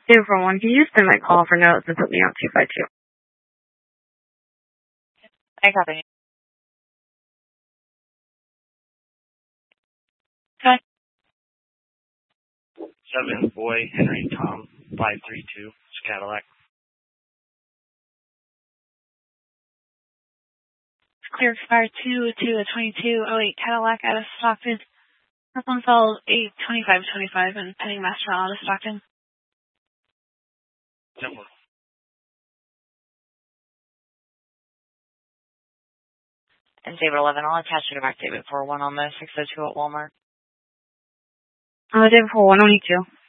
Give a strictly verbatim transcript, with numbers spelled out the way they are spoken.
Two for one. Can you spin my call for notes and put me on two by two? I copy. Okay. Seven, boy, Henry, Tom, five three two, Cadillac. Clear fire two to a twenty-two oh eight Cadillac out of Stockton. Brooklyn Falls eight twenty-five twenty-five and pending master out of Stockton. Simple. And David eleven, I'll attach you to back David four one on the six oh two at Walmart. Uh, David four one, only two.